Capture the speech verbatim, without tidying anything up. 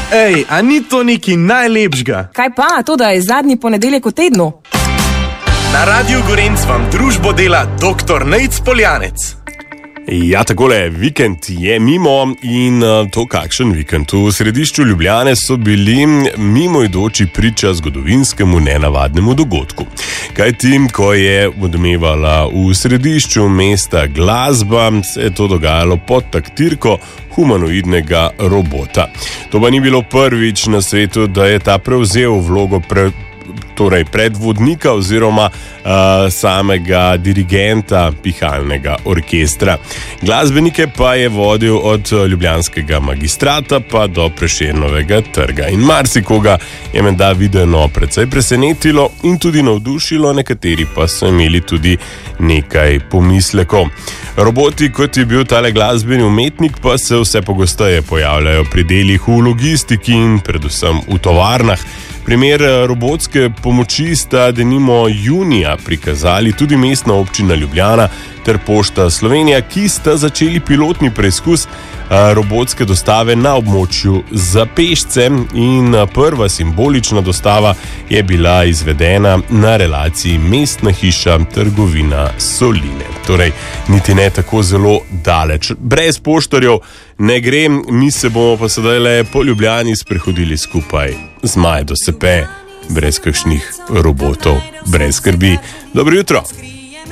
Ej, a ni to nekaj najlepšega? Kaj pa, to da je zadnji ponedeljek v tednu? Na Radiu Gorenc vam družbo dela doktor Nejc Poljanec. Ja, takole, vikend je mimo in to kakšen vikend. V središču Ljubljane so bili mimoidoči priča zgodovinskemu nenavadnemu dogodku. Kajti, ko je odmevala v središču mesta glasba, se je to dogajalo pod taktirko humanoidnega robota. To pa ni bilo prvič na svetu, da je ta prevzel vlogo pre torej predvodnika oziroma uh, samega dirigenta pihalnega orkestra. Glasbenike pa je vodil od ljubljanskega magistrata pa do Prešernovega trga. In marsikoga je menda videno precej presenetilo in tudi navdušilo, nekateri pa so imeli tudi nekaj pomislekov. Roboti, kot je bil tale glasbeni umetnik, pa se vse pogosteje pojavljajo pri delih v logistiki in predvsem v tovarnah. Primer robotske pomoči sta denimo junija prikazali tudi Mestna občina Ljubljana ter Pošta Slovenija, ki sta začeli pilotni preizkus robotske dostave na območju za pešce in prva simbolična dostava je bila izvedena na relaciji Mestna hiša trgovina Soline. Torej, niti ne tako zelo daleč. Brez poštarjev ne gre, mi se bomo pa sedaj le po Ljubljani sprehodili skupaj z Majdo Sepe, brez kakšnih robotov, brez skrbi. Dobro jutro!